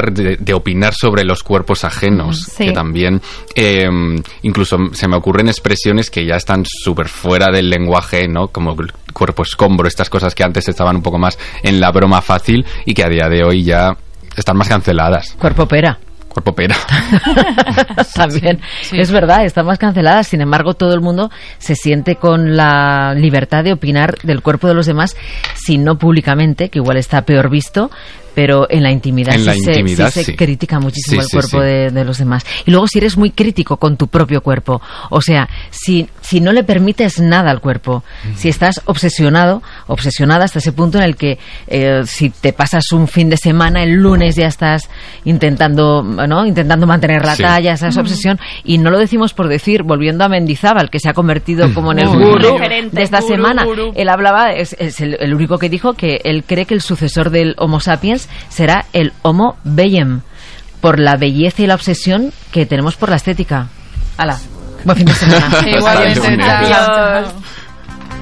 hablar, de opinar sobre los cuerpos ajenos, sí. que también incluso se me ocurren expresiones que ya están súper fuera del lenguaje, ¿no? Como el cuerpo escombro, estas cosas que antes estaban un poco más en la broma fácil y que a día de hoy ya están más canceladas. Cuerpo pera. Cuerpo pera. También, sí. es verdad, están más canceladas. Sin embargo, todo el mundo se siente con la libertad de opinar del cuerpo de los demás, si no públicamente, que igual está peor visto, pero en la intimidad se critica muchísimo el cuerpo de los demás. Y luego si eres muy crítico con tu propio cuerpo, o sea, si no le permites nada al cuerpo, si estás obsesionada hasta ese punto en el que si te pasas un fin de semana, el lunes ya estás intentando mantener la talla, esa obsesión, y no lo decimos por decir, volviendo a Mendizábal, que se ha convertido como en el gurú de esta semana. Él hablaba, es el único que dijo que él cree que el sucesor del Homo sapiens será el Homo Bellem, por la belleza y la obsesión que tenemos por la estética. ¡Hala! Buen fin de semana. Igualmente, chao.